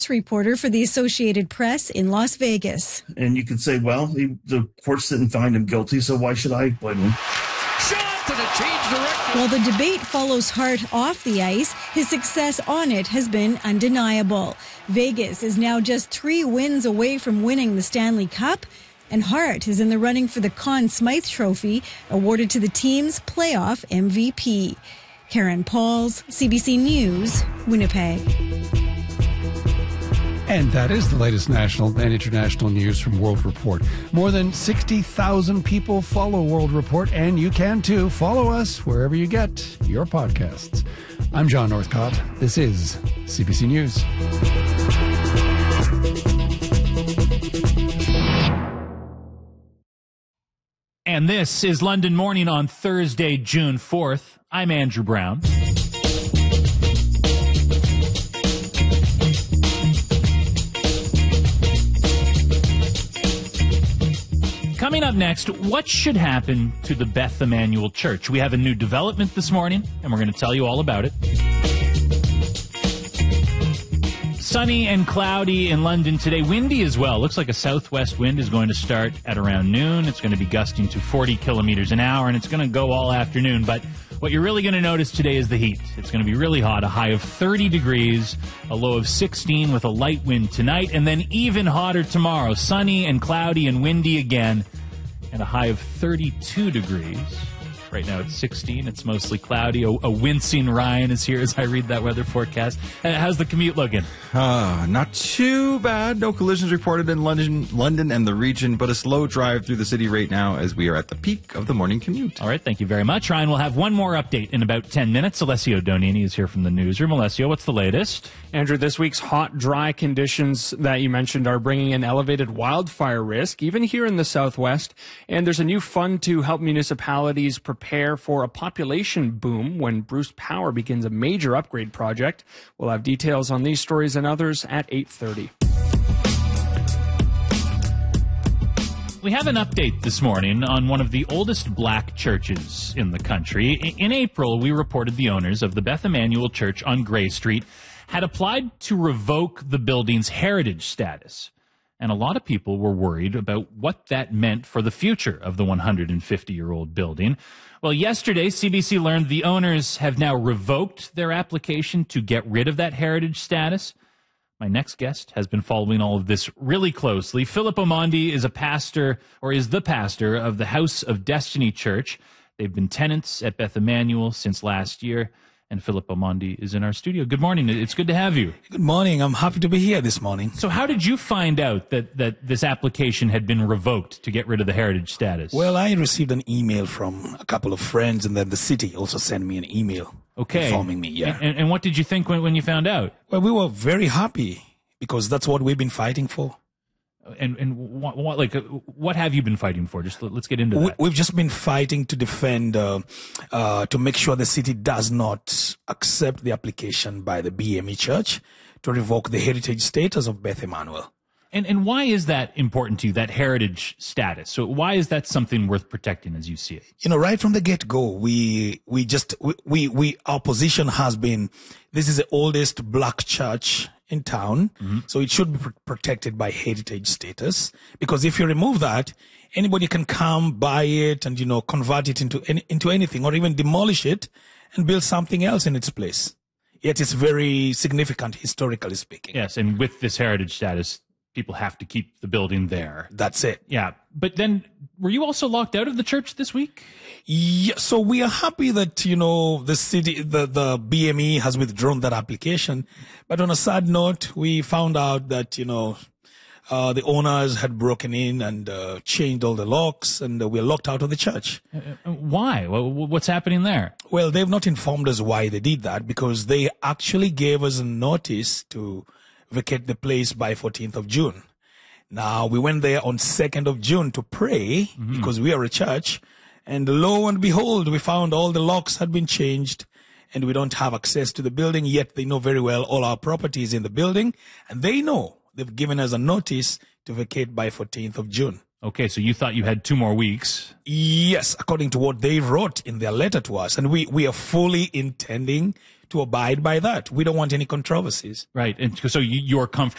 Reporter for the Associated Press in Las Vegas. And you could say, well, the courts didn't find him guilty, so why should I blame him? Shot to the change direction. While the debate follows Hart off the ice, his success on it has been undeniable. Vegas is now just 3 wins away from winning the Stanley Cup, and Hart is in the running for the Conn Smythe Trophy, awarded to the team's playoff MVP. Karen Pauls, CBC News, Winnipeg. And that is the latest national and international news from World Report. More than 60,000 people follow World Report, and you can too. Follow us wherever you get your podcasts. I'm John Northcott. This is CBC News. And this is London Morning on Thursday, June 4th. I'm Andrew Brown. Coming up next, what should happen to the Beth Emanuel Church? We have a new development this morning, and we're going to tell you all about it. Sunny and cloudy in London today. Windy as well. Looks like a southwest wind is going to start at around noon. It's going to be gusting to 40 kilometers an hour, and it's going to go all afternoon. But what you're really going to notice today is the heat. It's going to be really hot, a high of 30 degrees, a low of 16 with a light wind tonight, and then even hotter tomorrow. Sunny and cloudy and windy again, and a high of 32 degrees. Right now it's 16. It's mostly cloudy. A wincing Ryan is here as I read that weather forecast. How's the commute looking? Not too bad. No collisions reported in London and the region, but a slow drive through the city right now as we are at the peak of the morning commute. All right, thank you very much. Ryan will have one more update in about 10 minutes. Alessio Donini is here from the newsroom. Alessio, what's the latest? Andrew, this week's hot, dry conditions that you mentioned are bringing in elevated wildfire risk, even here in the southwest. And there's a new fund to help municipalities prepare for a population boom when Bruce Power begins a major upgrade project. We'll have details on these stories and others at 8:30. We have an update this morning on one of the oldest black churches in the country. In April, we reported the owners of the Beth Emanuel Church on Gray Street had applied to revoke the building's heritage status. And a lot of people were worried about what that meant for the future of the 150-year-old building. Well, yesterday, CBC learned the owners have now revoked their application to get rid of that heritage status. My next guest has been following all of this really closely. Philip Omondi is the pastor of the House of Destiny Church. They've been tenants at Beth Emanuel since last year. And Philip Omondi is in our studio. Good morning. It's good to have you. Good morning. I'm happy to be here this morning. So how did you find out that this application had been revoked to get rid of the heritage status? Well, I received an email from a couple of friends, and then the city also sent me an email informing me. Yeah. And what did you think when you found out? Well, we were very happy because that's what we've been fighting for. And what have you been fighting for? Just let's get into that. We've just been fighting to defend, to make sure the city does not accept the application by the BME Church to revoke the heritage status of Beth Emanuel. And why is that important to you, that heritage status? So why is that something worth protecting as you see it? You know, right from the get-go, our position has been, this is the oldest black church in town, so it should be protected by heritage status. Because if you remove that, anybody can come, buy it, and, convert it into anything, or even demolish it and build something else in its place. Yet it's very significant, historically speaking. Yes, and with this heritage status, people have to keep the building there. That's it. Yeah. But then, were you also locked out of the church this week? Yeah. So we are happy that, the city, the BME has withdrawn that application. But on a sad note, we found out that, the owners had broken in and changed all the locks, and we're locked out of the church. Why? What's happening there? Well, they've not informed us why they did that, because they actually gave us a notice to vacate the place by 14th of June. Now, we went there on 2nd of June to pray because we are a church. And lo and behold, we found all the locks had been changed and we don't have access to the building. Yet they know very well all our property is in the building. And they know they've given us a notice to vacate by 14th of June. Okay, so you thought you had 2 more weeks. Yes, according to what they wrote in their letter to us. And we are fully intending to abide by that. We don't want any controversies. Right. And so you're comfortable